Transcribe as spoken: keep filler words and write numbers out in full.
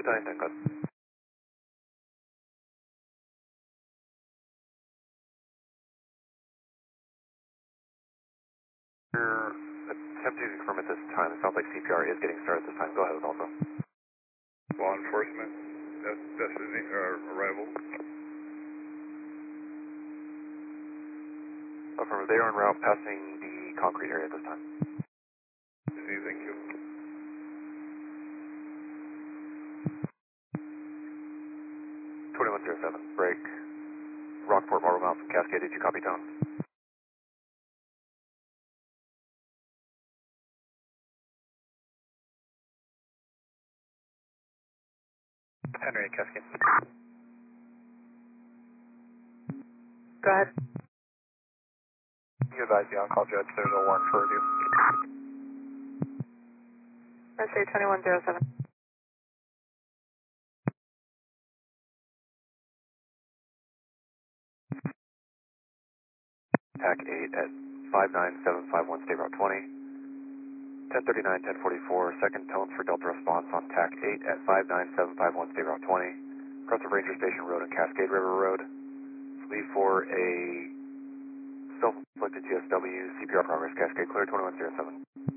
Battalion ten, go. You're attempting to confirm at this time. It sounds like C P R is getting started this time. Go ahead with also. Law enforcement, that's destiny, uh, arrival. Affirmative, they are en route passing the concrete area at this time. See, thank you. twenty-one zero seven, break. Rockport, Marble Mountain, Cascade, did you copy tone? Henry, Cascade. Go ahead. You advise the on-call judge there's a warrant for review. I say twenty-one zero seven. T A C eight at five nine seven five one, State Route twenty. ten thirty-nine, ten forty-four, second tone for Delta response on T A C eight at five nine seven five one, State Route twenty. Across the Ranger Station Road and Cascade River Road. Leave for a self-inflicted G S W, C P R progress, Cascade clear, twenty-one zero seven.